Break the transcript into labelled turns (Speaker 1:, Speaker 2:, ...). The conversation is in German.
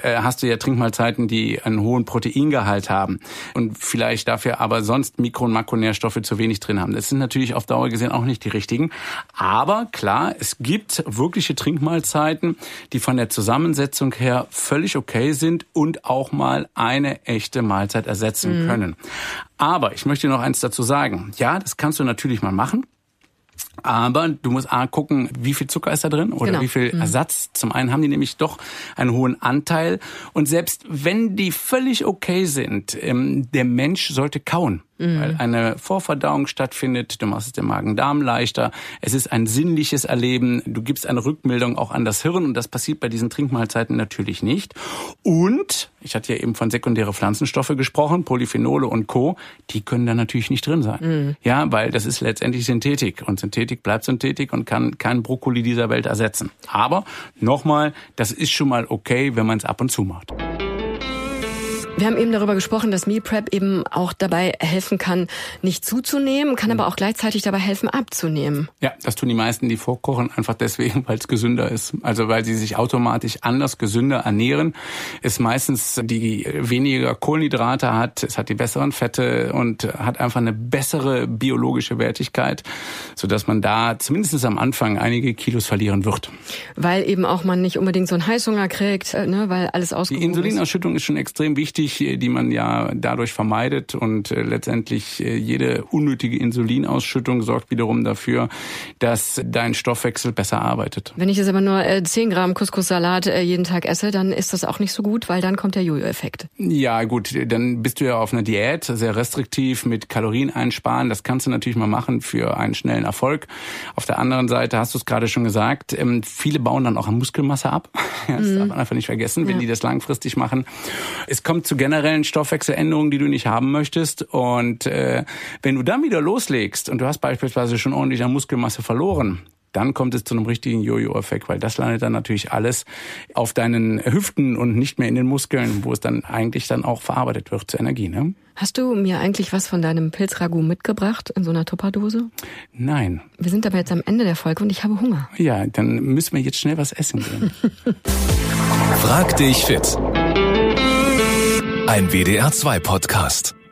Speaker 1: hast du ja Trinkmahlzeiten, die einen hohen Proteingehalt haben und vielleicht dafür aber sonst Mikro- und Makronährstoffe zu wenig drin haben. Das sind natürlich auf Dauer gesehen auch nicht die richtigen. Aber klar, es gibt wirkliche Trinkmahlzeiten, die von der Zusammensetzung her völlig okay sind und auch mal eine echte Mahlzeit ersetzen können. Aber ich möchte noch eins dazu sagen. Ja, das kannst du natürlich mal machen. Aber du musst gucken, wie viel Zucker ist da drin oder wie viel Ersatz. Zum einen haben die nämlich doch einen hohen Anteil. Und selbst wenn die völlig okay sind, der Mensch sollte kauen. Weil eine Vorverdauung stattfindet, du machst es dem Magen-Darm leichter, es ist ein sinnliches Erleben, du gibst eine Rückmeldung auch an das Hirn und das passiert bei diesen Trinkmahlzeiten natürlich nicht. Und, ich hatte ja eben von sekundäre Pflanzenstoffe gesprochen, Polyphenole und Co., die können da natürlich nicht drin sein. Ja, weil das ist letztendlich Synthetik und Synthetik bleibt Synthetik und kann keinen Brokkoli dieser Welt ersetzen. Aber, nochmal, das ist schon mal okay, wenn man es ab und zu macht.
Speaker 2: Wir haben eben darüber gesprochen, dass Meal Prep eben auch dabei helfen kann, nicht zuzunehmen, kann aber auch gleichzeitig dabei helfen, abzunehmen.
Speaker 1: Ja, das tun die meisten, die vorkochen, einfach deswegen, weil es gesünder ist. Also weil sie sich automatisch anders gesünder ernähren. Ist meistens die weniger Kohlenhydrate hat, es hat die besseren Fette und hat einfach eine bessere biologische Wertigkeit, sodass man da zumindest am Anfang einige Kilos verlieren wird.
Speaker 2: Weil eben auch man nicht unbedingt so einen Heißhunger kriegt, ne, weil alles ausgewogen ist.
Speaker 1: Die Insulinausschüttung ist schon extrem wichtig, die man ja dadurch vermeidet und letztendlich jede unnötige Insulinausschüttung sorgt wiederum dafür, dass dein Stoffwechsel besser arbeitet.
Speaker 2: Wenn ich jetzt aber nur 10 Gramm Couscous-Salat jeden Tag esse, dann ist das auch nicht so gut, weil dann kommt der Jojo-Effekt.
Speaker 1: Ja gut, dann bist du ja auf einer Diät, sehr restriktiv mit Kalorien einsparen. Das kannst du natürlich mal machen für einen schnellen Erfolg. Auf der anderen Seite hast du es gerade schon gesagt, viele bauen dann auch an Muskelmasse ab. Das darf man einfach nicht vergessen, wenn die das langfristig machen. Es kommt zu generellen Stoffwechseländerungen, die du nicht haben möchtest. Und wenn du dann wieder loslegst und du hast beispielsweise schon ordentlich an Muskelmasse verloren, dann kommt es zu einem richtigen Jojo-Effekt, weil das landet dann natürlich alles auf deinen Hüften und nicht mehr in den Muskeln, wo es dann eigentlich dann auch verarbeitet wird zur Energie, ne?
Speaker 2: Hast du mir eigentlich was von deinem Pilzragout mitgebracht in so einer Tupperdose?
Speaker 1: Nein.
Speaker 2: Wir sind aber jetzt am Ende der Folge und ich habe Hunger.
Speaker 1: Ja, dann müssen wir jetzt schnell was essen gehen.
Speaker 3: Frag dich fit. Ein WDR 2 Podcast.